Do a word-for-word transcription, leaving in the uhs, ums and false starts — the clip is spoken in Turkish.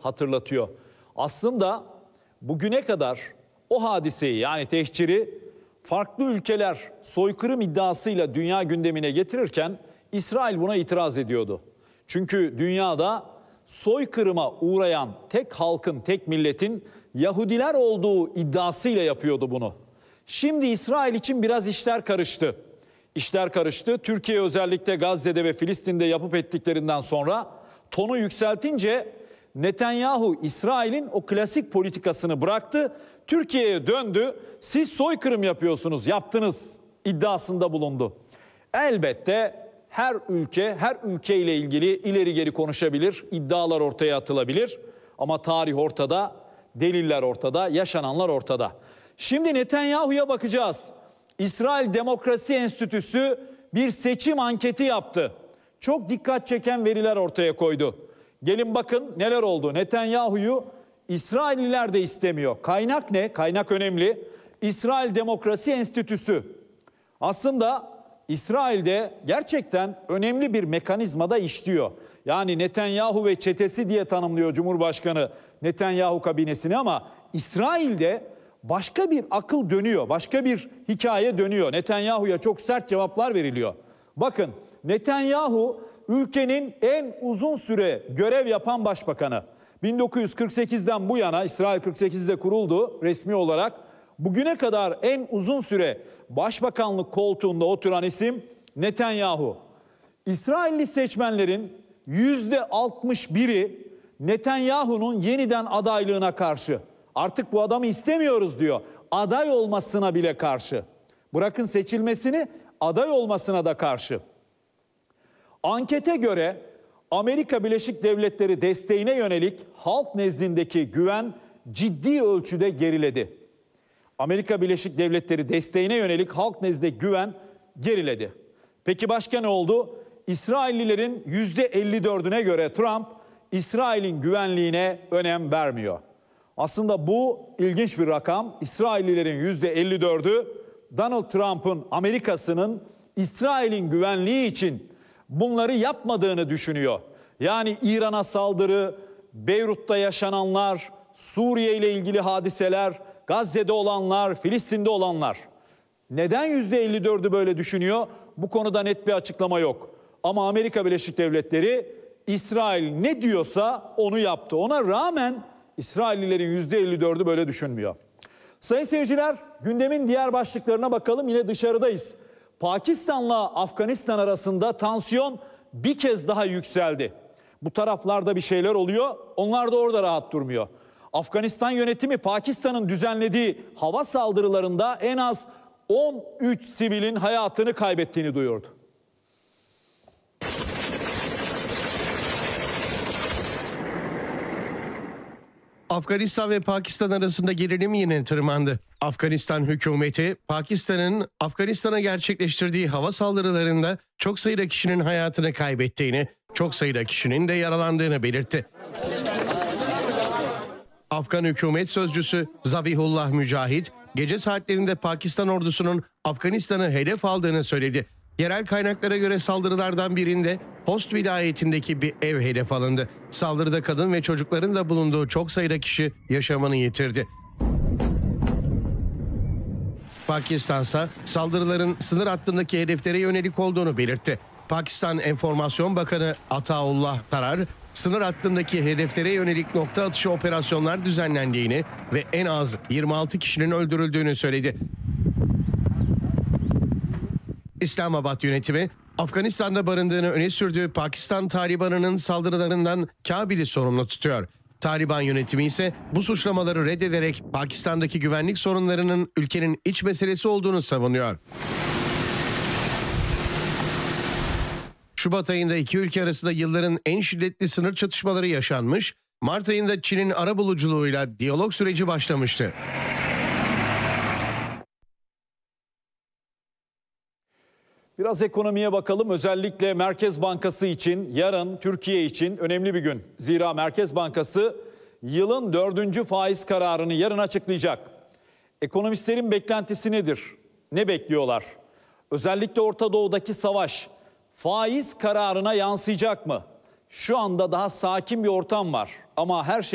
hatırlatıyor. Aslında bugüne kadar o hadiseyi, yani tehciri farklı ülkeler soykırım iddiasıyla dünya gündemine getirirken İsrail buna itiraz ediyordu. Çünkü dünyada soykırıma uğrayan tek halkın, tek milletin Yahudiler olduğu iddiasıyla yapıyordu bunu. Şimdi İsrail için biraz işler karıştı. İşler karıştı. Türkiye özellikle Gazze'de ve Filistin'de yapıp ettiklerinden sonra tonu yükseltince Netanyahu İsrail'in o klasik politikasını bıraktı. Türkiye'ye döndü. Siz soykırım yapıyorsunuz, yaptınız iddiasında bulundu. Elbette her ülke, her ülkeyle ilgili ileri geri konuşabilir, iddialar ortaya atılabilir. Ama tarih ortada, deliller ortada, yaşananlar ortada. Şimdi Netanyahu'ya bakacağız. İsrail Demokrasi Enstitüsü bir seçim anketi yaptı. Çok dikkat çeken veriler ortaya koydu. Gelin bakın neler oldu. Netanyahu'yu İsrailliler de istemiyor. Kaynak ne? Kaynak önemli. İsrail Demokrasi Enstitüsü. Aslında İsrail'de gerçekten önemli bir mekanizmada işliyor. Yani Netanyahu ve çetesi diye tanımlıyor Cumhurbaşkanı Netanyahu kabinesini, ama İsrail'de başka bir akıl dönüyor, başka bir hikaye dönüyor. Netanyahu'ya çok sert cevaplar veriliyor. Bakın, Netanyahu ülkenin en uzun süre görev yapan başbakanı. bin dokuz yüz kırk sekizden bu yana, İsrail kırk sekizde kuruldu resmi olarak. Bugüne kadar en uzun süre başbakanlık koltuğunda oturan isim Netanyahu. İsrailli seçmenlerin yüzde altmış biri Netanyahu'nun yeniden adaylığına karşı. Artık bu adamı istemiyoruz diyor. Aday olmasına bile karşı. Bırakın seçilmesini, aday olmasına da karşı. Ankete göre Amerika Birleşik Devletleri desteğine yönelik halk nezdindeki güven ciddi ölçüde geriledi. Amerika Birleşik Devletleri desteğine yönelik halk nezdinde güven geriledi. Peki başka ne oldu? İsraillilerin yüzde elli dördüne göre Trump, İsrail'in güvenliğine önem vermiyor. Aslında bu ilginç bir rakam. İsraillilerin yüzde elli dördü Donald Trump'ın, Amerika'sının İsrail'in güvenliği için bunları yapmadığını düşünüyor. Yani İran'a saldırı, Beyrut'ta yaşananlar, Suriye ile ilgili hadiseler, Gazze'de olanlar, Filistin'de olanlar. Neden yüzde elli dördü böyle düşünüyor? Bu konuda net bir açıklama yok. Ama Amerika Birleşik Devletleri İsrail ne diyorsa onu yaptı. Ona rağmen İsraillilerin yüzde elli dördü böyle düşünmüyor. Sayın seyirciler, gündemin diğer başlıklarına bakalım. Yine dışarıdayız. Pakistan'la Afganistan arasında tansiyon bir kez daha yükseldi. Bu taraflarda bir şeyler oluyor, onlar da orada rahat durmuyor. Afganistan yönetimi Pakistan'ın düzenlediği hava saldırılarında en az on üç sivilin hayatını kaybettiğini duyurdu. Afganistan ve Pakistan arasında gerilim yine tırmandı. Afganistan hükümeti, Pakistan'ın Afganistan'a gerçekleştirdiği hava saldırılarında çok sayıda kişinin hayatını kaybettiğini, çok sayıda kişinin de yaralandığını belirtti. Afgan hükümet sözcüsü Zabihullah Mücahit, gece saatlerinde Pakistan ordusunun Afganistan'ı hedef aldığını söyledi. Yerel kaynaklara göre saldırılardan birinde Host vilayetindeki bir ev hedef alındı. Saldırıda kadın ve çocukların da bulunduğu çok sayıda kişi yaşamını yitirdi. Pakistan ise saldırıların sınır hattındaki hedeflere yönelik olduğunu belirtti. Pakistan Enformasyon Bakanı Ataullah Tarar, sınır hattındaki hedeflere yönelik nokta atışı operasyonlar düzenlendiğini ve en az yirmi altı kişinin öldürüldüğünü söyledi. İslamabad yönetimi, Afganistan'da barındığını öne sürdüğü Pakistan Taliban'ının saldırılarından Kabil'i sorumlu tutuyor. Taliban yönetimi ise bu suçlamaları reddederek Pakistan'daki güvenlik sorunlarının ülkenin iç meselesi olduğunu savunuyor. Şubat ayında iki ülke arasında yılların en şiddetli sınır çatışmaları yaşanmış, Mart ayında Çin'in arabuluculuğuyla diyalog süreci başlamıştı. Biraz ekonomiye bakalım. Özellikle Merkez Bankası için, yarın Türkiye için önemli bir gün. Zira Merkez Bankası yılın dördüncü faiz kararını yarın açıklayacak. Ekonomistlerin beklentisi nedir? Ne bekliyorlar? Özellikle Orta Doğu'daki savaş faiz kararına yansıyacak mı? Şu anda daha sakin bir ortam var ama her şey